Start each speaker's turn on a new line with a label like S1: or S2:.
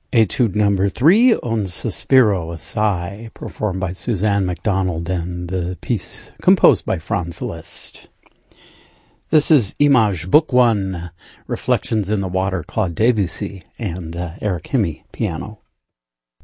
S1: Etude number 3, Un Sospiro Assai, performed by Suzanne MacDonald, and the piece composed by Franz Liszt. This is Image, Book 1, Reflections in the Water, Claude Debussy, and Eric Hemme, piano.